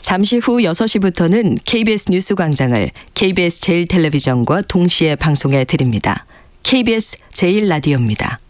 잠시 후 6시부터는 KBS 뉴스 광장을 KBS 제1텔레비전과 동시에 방송해 드립니다. KBS 제1라디오입니다.